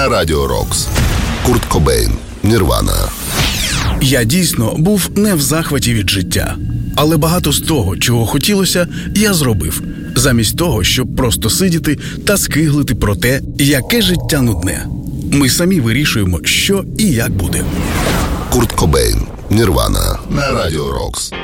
на Радіо Рокс. Курт Кобейн, Нірвана. Я дійсно був не в захваті від життя. Але багато з того, чого хотілося, я зробив. Замість того, щоб просто сидіти та скиглити про те, яке життя нудне. Ми самі вирішуємо, що і як буде. Курт Кобейн, Нірвана на Радіо Рокс.